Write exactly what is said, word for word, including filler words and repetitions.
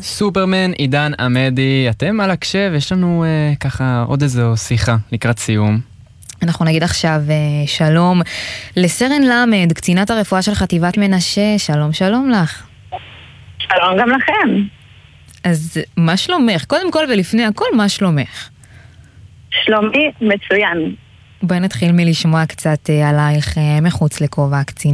סופרמן, עידן עמדי, אתם על הקשב, יש לנו אה, ככה עוד איזו שיחה לקראת סיום. אנחנו נגיד עכשיו אה, שלום לסרן למד, קצינת הרפואה של חטיבת מנשה, שלום שלום לך. שלום גם לכם. אז מה שלומך? קודם כל ולפני הכל, מה שלומך? שלומי מצוין. בואי נתחיל מלשמוע קצת אה, עלייך אה, מחוץ לכובע הקצינה.